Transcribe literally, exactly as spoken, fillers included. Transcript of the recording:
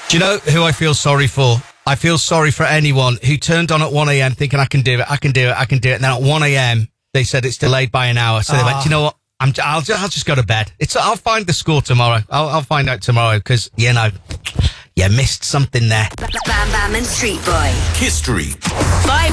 Do you know who I feel sorry for? I feel sorry for anyone who turned on at one a.m. thinking I can do it, I can do it, I can do it. And then at one a.m. they said it's delayed by an hour. So oh. they went, you know what? I'm, I'll, just, I'll just go to bed. It's. I'll find the score tomorrow. I'll, I'll find out tomorrow because, you know, you missed something there. Bam Bam and Street Boy. History. Five